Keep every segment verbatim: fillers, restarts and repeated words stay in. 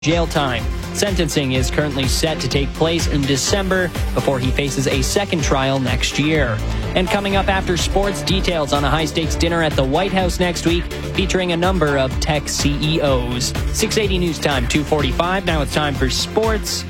Jail time. Sentencing is currently set to take place in December before he faces a second trial next year. And coming up after sports, details on a high-stakes dinner at the White House next week featuring a number of tech C E Os. six eighty News Time, two forty-five. Now it's time for sports.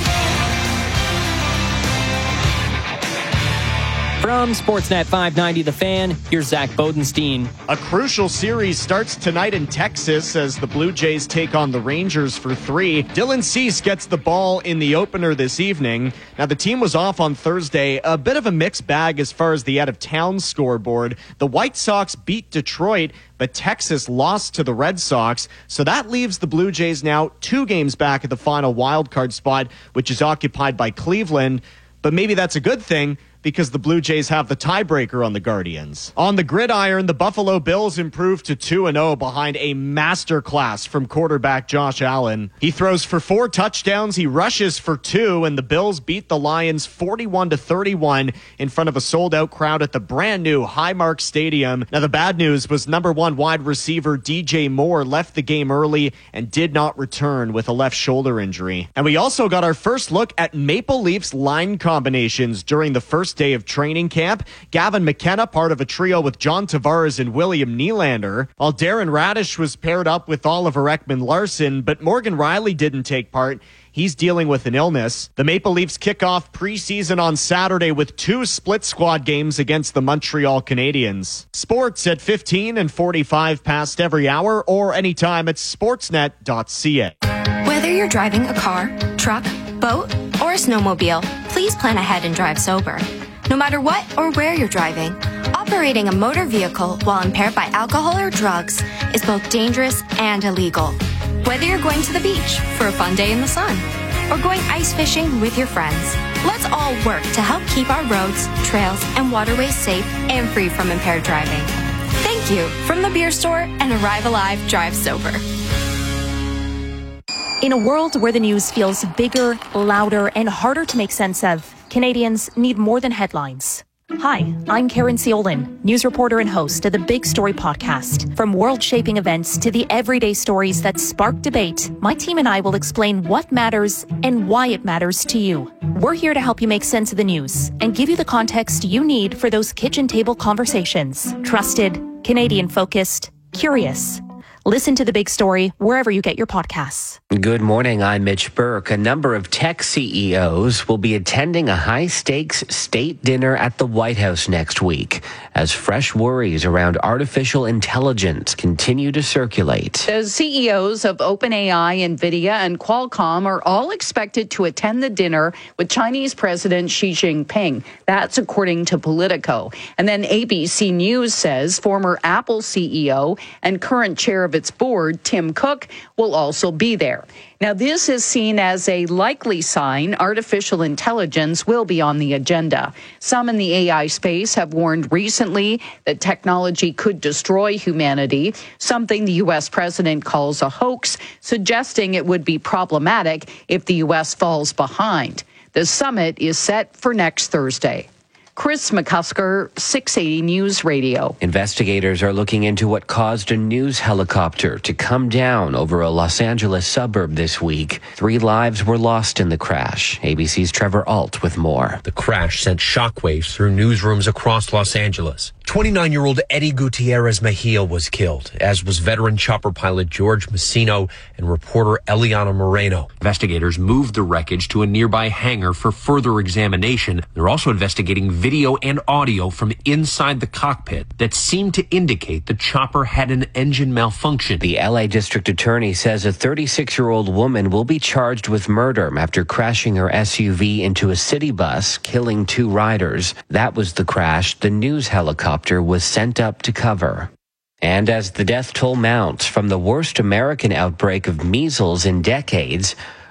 From Sportsnet five ninety The Fan, here's Zach Bodenstein. A crucial series starts tonight in Texas as the Blue Jays take on the Rangers for three. Dylan Cease gets the ball in the opener this evening. Now, the team was off on Thursday. A bit of a mixed bag as far as the out-of-town scoreboard. The White Sox beat Detroit, but Texas lost to the Red Sox. So that leaves the Blue Jays now two games back at the final wildcard spot, which is occupied by Cleveland. But maybe that's a good thing, because the Blue Jays have the tiebreaker on the Guardians. On the gridiron, the Buffalo Bills improved to two and oh behind a masterclass from quarterback Josh Allen. He throws for four touchdowns, he rushes for two, and the Bills beat the Lions forty-one to thirty-one in front of a sold-out crowd at the brand-new Highmark Stadium. Now, the bad news was number one wide receiver D J Moore left the game early and did not return with a left shoulder injury. And we also got our first look at Maple Leafs line combinations during the first day of training camp. Gavin McKenna, part of a trio with John Tavares and William Nylander, while Darren Radish was paired up with Oliver Ekman-Larsson, but Morgan Riley didn't take part. He's dealing with an illness. The Maple Leafs kick off preseason on Saturday with two split squad games against the Montreal Canadiens. Sports at fifteen and forty-five past every hour or anytime at sportsnet dot c a. Whether you're driving a car, truck, boat, or a snowmobile, please plan ahead and drive sober. No matter what or where you're driving, operating a motor vehicle while impaired by alcohol or drugs is both dangerous and illegal. Whether you're going to the beach for a fun day in the sun or going ice fishing with your friends, let's all work to help keep our roads, trails, and waterways safe and free from impaired driving. Thank you from the Beer Store and Arrive Alive Drive Sober. In a world where the news feels bigger, louder, and harder to make sense of, Canadians need more than headlines. Hi, I'm Karen Ciolin, news reporter and host of the Big Story podcast. From world-shaping events to the everyday stories that spark debate, my team and I will explain what matters and why it matters to you. We're here to help you make sense of the news and give you the context you need for those kitchen table conversations. Trusted, Canadian-focused, curious. Listen to The Big Story wherever you get your podcasts. Good morning, I'm Mitch Burke. A number of tech C E Os will be attending a high-stakes state dinner at the White House next week as fresh worries around artificial intelligence continue to circulate. The C E Os of OpenAI, NVIDIA, and Qualcomm are all expected to attend the dinner with Chinese President Xi Jinping. That's according to Politico. And then A B C News says former Apple C E O and current chair of its board, Tim Cook, will also be there. Now, this is seen as a likely sign artificial intelligence will be on the agenda. Some in the A I space have warned recently that technology could destroy humanity, something the U S president calls a hoax, suggesting it would be problematic if the U S falls behind. The summit is set for next Thursday. Chris McCusker, six eighty News Radio. Investigators are looking into what caused a news helicopter to come down over a Los Angeles suburb this week. Three lives were lost in the crash. A B C's Trevor Alt with more. The crash sent shockwaves through newsrooms across Los Angeles. twenty-nine-year-old Eddie Gutierrez Mejia was killed, as was veteran chopper pilot George Messino and reporter Eliana Moreno. Investigators moved the wreckage to a nearby hangar for further examination. They're also investigating video and audio from inside the cockpit that seemed to indicate the chopper had an engine malfunction. The L A District Attorney says a thirty-six-year-old woman will be charged with murder after crashing her S U V into a city bus, killing two riders. That was the crash the news helicopter was sent up to cover. And as the death toll mounts from the worst American outbreak of measles in decades,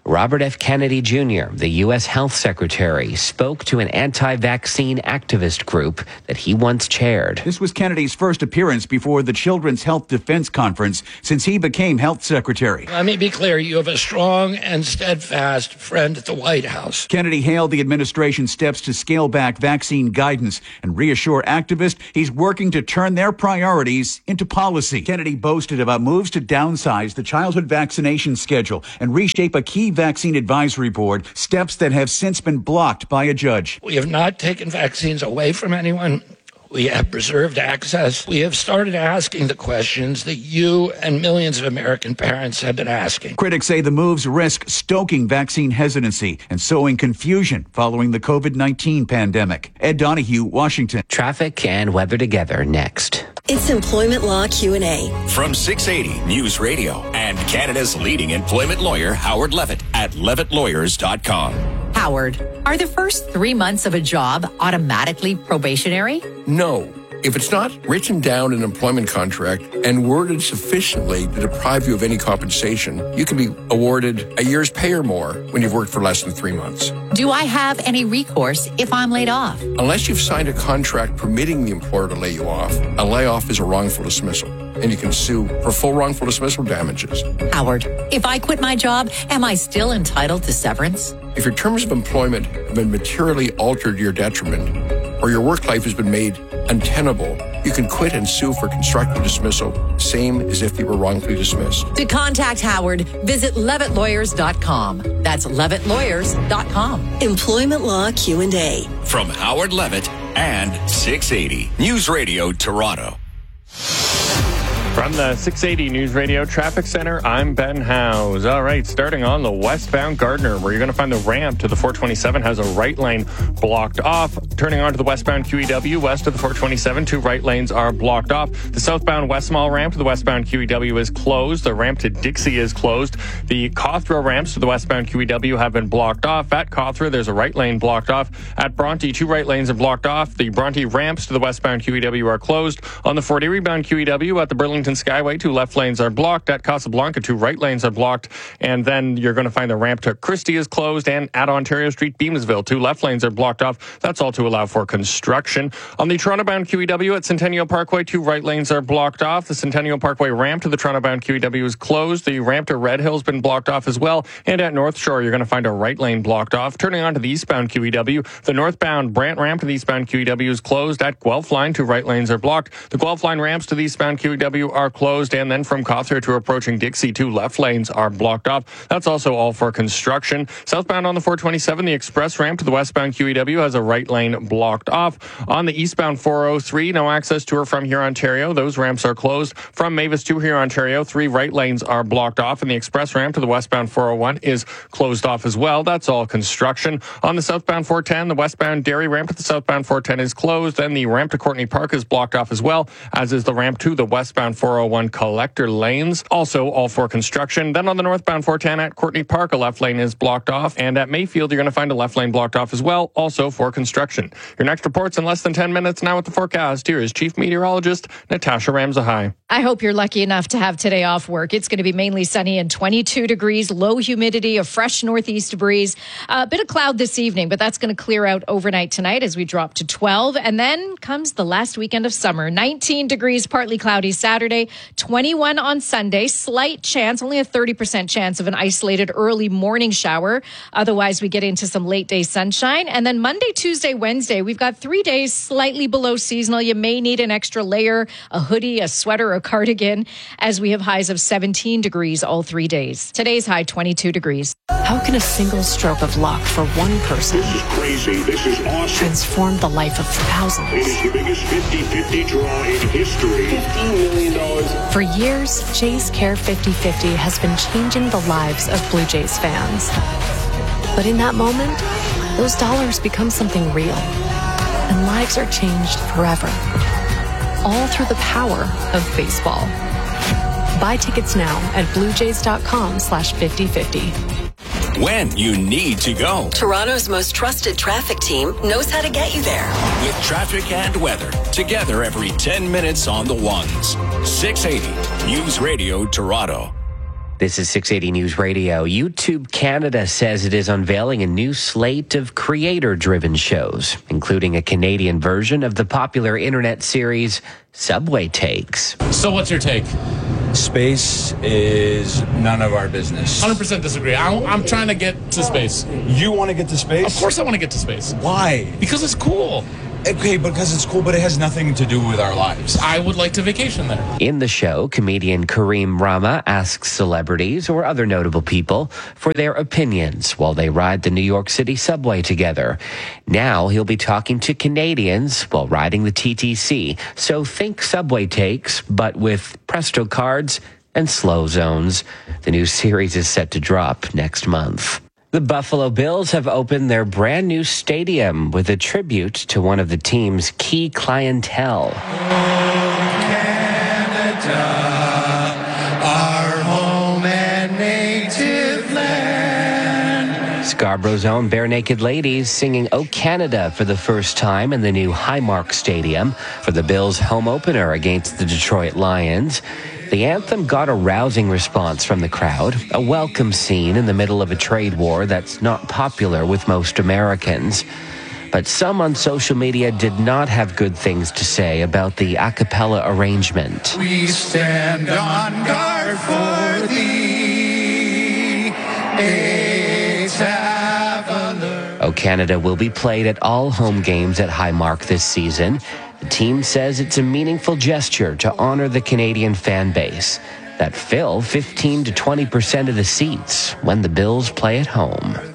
Robert F. Kennedy Junior, the U S Health Secretary, spoke to an anti-vaccine activist group that he once chaired. This was Kennedy's first appearance before the Children's Health Defense Conference since he became health secretary. Let me be clear, you have a strong and steadfast friend at the White House. Kennedy hailed the administration's steps to scale back vaccine guidance and reassure activists he's working to turn their priorities into policy. Kennedy boasted about moves to downsize the childhood vaccination schedule and reshape a key vaccine advisory board, steps that have since been blocked by a judge. We have not taken vaccines away from anyone. We have preserved access. We have started asking the questions that you and millions of American parents have been asking. Critics say the moves risk stoking vaccine hesitancy and sowing confusion following the covid nineteen pandemic. Ed Donahue, Washington. Traffic and weather together next. It's Employment Law Q and A. From six eighty News Radio and Canada's leading employment lawyer, Howard Levitt, at levitt lawyers dot com. Howard, are the first three months of a job automatically probationary? No. If it's not written down in an employment contract and worded sufficiently to deprive you of any compensation, you can be awarded a year's pay or more when you've worked for less than three months. Do I have any recourse if I'm laid off? Unless you've signed a contract permitting the employer to lay you off, a layoff is a wrongful dismissal, and you can sue for full wrongful dismissal damages. Howard, if I quit my job, am I still entitled to severance? If your terms of employment have been materially altered to your detriment, or your work life has been made untenable, you can quit and sue for constructive dismissal, same as if you were wrongfully dismissed. To contact Howard, visit levitt lawyers dot com. That's levitt lawyers dot com. Employment Law Q and A. From Howard Levitt and six eighty News Radio Toronto. From the six eighty News Radio Traffic Center, I'm Ben Howes. All right, starting on the westbound Gardiner, where you're going to find the ramp to the four twenty-seven has a right lane blocked off. Turning on to the westbound Q E W, west of the four twenty-seven, two right lanes are blocked off. The southbound West Mall ramp to the westbound Q E W is closed. The ramp to Dixie is closed. The Cawthra ramps to the westbound Q E W have been blocked off. At Cawthra, there's a right lane blocked off. At Bronte, two right lanes are blocked off. The Bronte ramps to the westbound Q E W are closed. On the forty rebound Q E W at the Burlington Skyway, two left lanes are blocked. At Casablanca, two right lanes are blocked. And then you're going to find the ramp to Christie is closed. And at Ontario Street, Beamsville, two left lanes are blocked off. That's all to allow for construction. On the Toronto-bound Q E W at Centennial Parkway, two right lanes are blocked off. The Centennial Parkway ramp to the Toronto-bound Q E W is closed. The ramp to Red Hill has been blocked off as well. And at North Shore, you're going to find a right lane blocked off. Turning on to the eastbound Q E W, the northbound Brant ramp to the eastbound Q E W is closed. At Guelph Line, two right lanes are blocked. The Guelph Line ramps to the eastbound Q E W are closed. And then from Cawthra to approaching Dixie, two left lanes are blocked off. That's also all for construction. Southbound on the four twenty-seven, the express ramp to the westbound Q E W has a right lane blocked off. On the eastbound four oh three, no access to or from here, Ontario. Those ramps are closed. From Mavis to here, Ontario, three right lanes are blocked off, and the express ramp to the westbound four oh one is closed off as well. That's all construction. On the southbound four ten, the westbound Derry ramp to the southbound four ten is closed, and the ramp to Courtney Park is blocked off as well, as is the ramp to the westbound four oh one collector lanes. Also all for construction. Then on the northbound four ten at Courtney Park, a left lane is blocked off. And at Mayfield, you're going to find a left lane blocked off as well, also for construction. Your next report's in less than ten minutes now with the forecast. Here is Chief Meteorologist Natasha Ramzahai. I hope you're lucky enough to have today off work. It's going to be mainly sunny and twenty-two degrees, low humidity, a fresh northeast breeze. A bit of cloud this evening, but that's going to clear out overnight tonight as we drop to twelve. And then comes the last weekend of summer. nineteen degrees, partly cloudy Saturday, twenty-one on Sunday. Slight chance, only a thirty percent chance of an isolated early morning shower. Otherwise, we get into some late day sunshine. And then Monday, Tuesday, Wednesday, we've got three days slightly below seasonal. You may need an extra layer, a hoodie, a sweater, a cardigan, as we have highs of seventeen degrees all three days. Today's high, twenty-two degrees. How can a single stroke of luck for one person This is crazy. This is awesome. transform the life of thousands? It is the biggest fifty-fifty draw in history. fifteen million dollars. For years, Jays Care fifty fifty has been changing the lives of Blue Jays fans. But in that moment, those dollars become something real, and lives are changed forever. All through the power of baseball. Buy tickets now at bluejays.com slash 5050. When you need to go. Toronto's most trusted traffic team knows how to get you there. With traffic and weather. Together every ten minutes on the ones. six eighty News Radio Toronto. This is six eighty News Radio. YouTube Canada says it is unveiling a new slate of creator-driven shows, including a Canadian version of the popular internet series Subway Takes. So what's your take? Space is none of our business. one hundred percent disagree. I'm, I'm trying to get to space. You want to get to space? Of course I want to get to space. Why? Because it's cool. Okay, because it's cool, but it has nothing to do with our lives. I would like to vacation there. In the show, comedian Kareem Rama asks celebrities or other notable people for their opinions while they ride the New York City subway together. Now he'll be talking to Canadians while riding the T T C. So think Subway Takes, but with Presto cards and slow zones. The new series is set to drop next month. The Buffalo Bills have opened their brand new stadium with a tribute to one of the team's key clientele. Oh, Canada, our home and native land. Scarborough's own Bare Naked Ladies singing "Oh Canada" for the first time in the new Highmark Stadium for the Bills' home opener against the Detroit Lions. The anthem got a rousing response from the crowd, a welcome scene in the middle of a trade war that's not popular with most Americans. But some on social media did not have good things to say about the a cappella arrangement. We stand on guard for thee, a traveler. "Oh Canada" will be played at all home games at Highmark this season. The team says it's a meaningful gesture to honor the Canadian fan base that fill fifteen to twenty percent of the seats when the Bills play at home.